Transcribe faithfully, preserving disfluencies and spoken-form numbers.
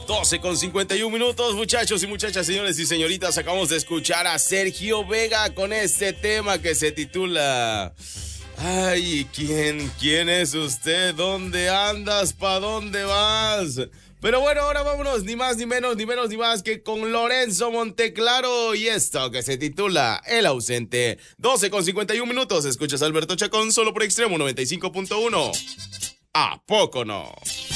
doce con cincuenta y un minutos, muchachos y muchachas, señores y señoritas. Acabamos de escuchar a Sergio Vega con este tema que se titula Ay, ¿quién, quién es usted? ¿Dónde andas? ¿Pa' dónde vas? Pero bueno, ahora vámonos, ni más ni menos, ni menos ni más que con Lorenzo Monteclaro y esto que se titula El ausente. doce con cincuenta y un minutos, escuchas a Alberto Chacón solo por Extremo noventa y cinco punto uno. ¿A poco no?